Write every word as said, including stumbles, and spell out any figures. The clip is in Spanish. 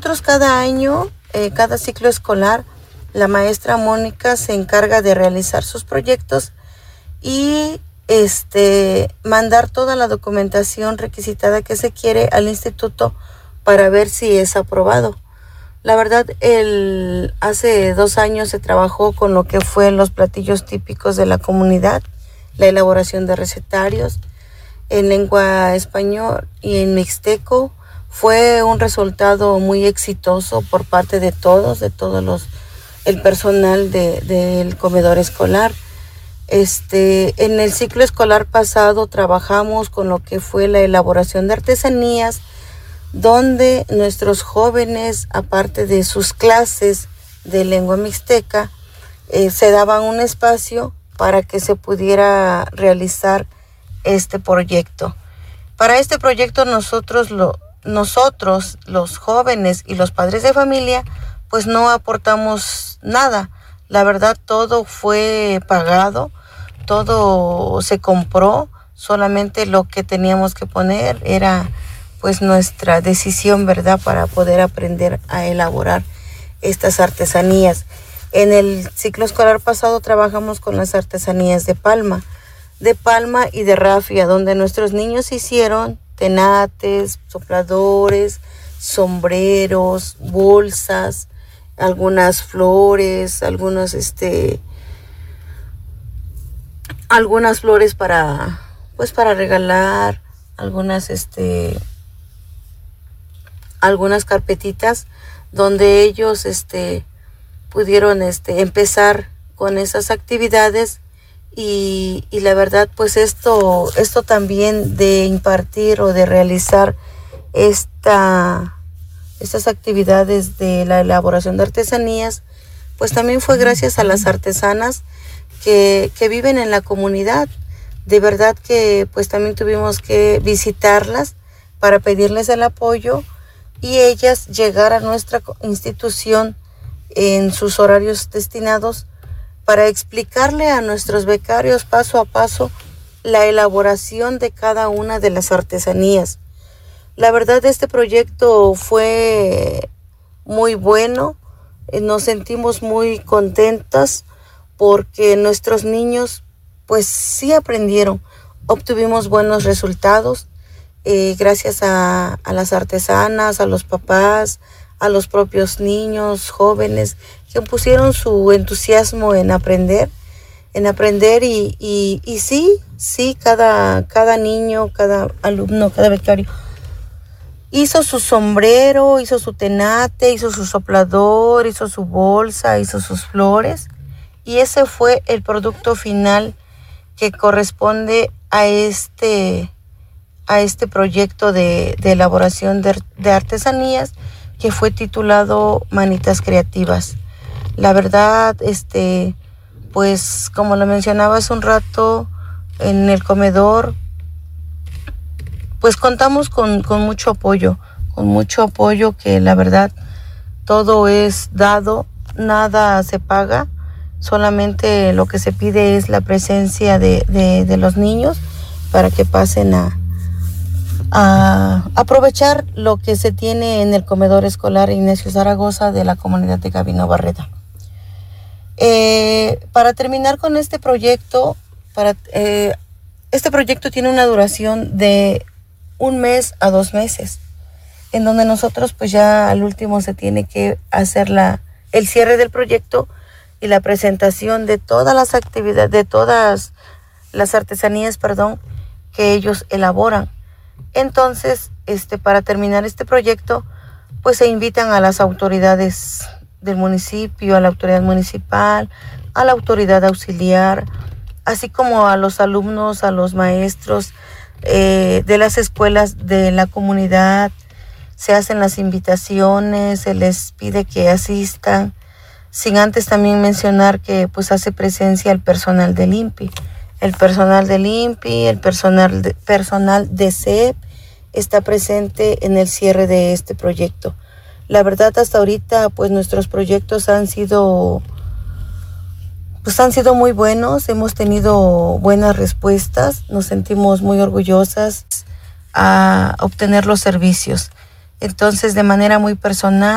nosotros cada año, eh, cada ciclo escolar, la maestra Mónica se encarga de realizar sus proyectos y este, mandar toda la documentación requisitada que se quiere al instituto para ver si es aprobado. La verdad, el, hace dos años se trabajó con lo que fue los platillos típicos de la comunidad, la elaboración de recetarios en lengua español y en mixteco. Fue un resultado muy exitoso por parte de todos, de todos los, el personal de, del comedor escolar. Este, en el ciclo escolar pasado trabajamos con lo que fue la elaboración de artesanías, donde nuestros jóvenes, aparte de sus clases de lengua mixteca, eh, se daban un espacio para que se pudiera realizar este proyecto. Para este proyecto nosotros, lo, nosotros, los jóvenes y los padres de familia, pues no aportamos nada. La verdad, todo fue pagado, todo se compró, solamente lo que teníamos que poner era pues nuestra decisión, ¿verdad?, para poder aprender a elaborar estas artesanías. En el ciclo escolar pasado trabajamos con las artesanías de palma, de palma y de rafia, donde nuestros niños hicieron tenates, sopladores, sombreros, bolsas, algunas flores, algunos este algunas flores para pues para regalar, algunas este algunas carpetitas donde ellos este pudieron este empezar con esas actividades y, y la verdad pues esto esto también de impartir o de realizar esta estas actividades de la elaboración de artesanías pues también fue gracias a las artesanas que, que viven en la comunidad. De verdad que pues también tuvimos que visitarlas para pedirles el apoyo y ellas llegar a nuestra institución en sus horarios destinados para explicarle a nuestros becarios paso a paso la elaboración de cada una de las artesanías. La verdad, este proyecto fue muy bueno, nos sentimos muy contentas porque nuestros niños pues sí aprendieron, obtuvimos buenos resultados. Eh, gracias a, a las artesanas, a los papás, a los propios niños, jóvenes, que pusieron su entusiasmo en aprender, en aprender y, y, y sí, sí, cada, cada niño, cada alumno, cada becario hizo su sombrero, hizo su tenate, hizo su soplador, hizo su bolsa, hizo sus flores y ese fue el producto final que corresponde a este a este proyecto de, de elaboración de, de artesanías que fue titulado Manitas Creativas. La verdad, este, pues como lo mencionaba hace un rato, en el comedor, pues contamos con, con mucho apoyo, con mucho apoyo que la verdad todo es dado, nada se paga, solamente lo que se pide es la presencia de, de, de los niños para que pasen a a aprovechar lo que se tiene en el comedor escolar Ignacio Zaragoza de la comunidad de Gabino Barreda. Eh, para terminar con este proyecto, para, eh, este proyecto tiene una duración de un mes a dos meses, en donde nosotros pues ya al último se tiene que hacer la, el cierre del proyecto y la presentación de todas las actividades, de todas las artesanías, perdón, que ellos elaboran. Entonces, este, para terminar este proyecto, pues se invitan a las autoridades del municipio, a la autoridad municipal, a la autoridad auxiliar, así como a los alumnos, a los maestros eh, de las escuelas de la comunidad. Se hacen las invitaciones, se les pide que asistan, sin antes también mencionar que pues hace presencia el personal del I N P I. El personal del I N P I, el personal de, personal de C E P está presente en el cierre de este proyecto. La verdad, hasta ahorita, pues nuestros proyectos han sido, pues han sido muy buenos. Hemos tenido buenas respuestas. Nos sentimos muy orgullosas a obtener los servicios. Entonces, de manera muy personal,